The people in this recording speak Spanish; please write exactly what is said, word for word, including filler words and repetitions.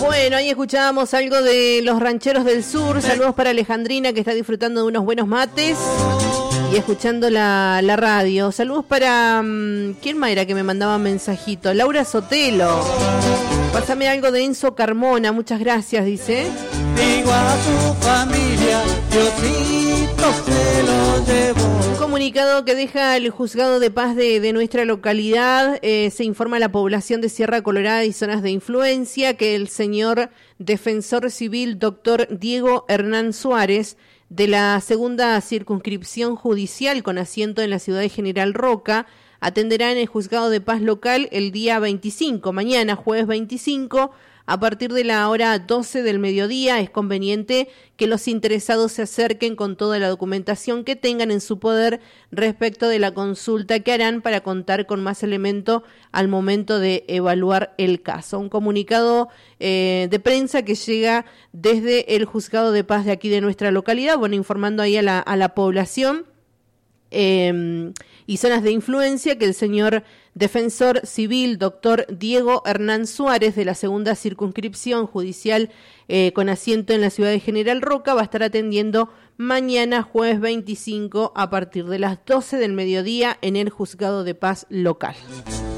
Bueno, ahí escuchábamos algo de los rancheros del sur. Saludos para Alejandrina, que está disfrutando de unos buenos mates y escuchando la, la radio. Saludos para... Um, ¿quién más era que me mandaba un mensajito? Laura Sotelo. Pásame algo de Enzo Carmona, muchas gracias, dice. Digo a su familia, Diosito se lo llevó. Un comunicado que deja el juzgado de paz de, de nuestra localidad. Eh, se informa a la población de Sierra Colorada y zonas de influencia que el señor defensor civil doctor Diego Hernán Suárez, de la segunda circunscripción judicial con asiento en la ciudad de General Roca, atenderá en el juzgado de paz local el día veinticinco, mañana jueves veinticinco, a partir de la hora doce del mediodía. Es conveniente que los interesados se acerquen con toda la documentación que tengan en su poder respecto de la consulta que harán para contar con más elemento al momento de evaluar el caso. Un comunicado eh, de prensa que llega desde el juzgado de paz de aquí de nuestra localidad, bueno, informando ahí a la, a la población eh, y zonas de influencia que el señor defensor civil doctor Diego Hernán Suárez, de la segunda circunscripción judicial eh, con asiento en la ciudad de General Roca, va a estar atendiendo mañana jueves veinticinco a partir de las doce del mediodía en el juzgado de paz local.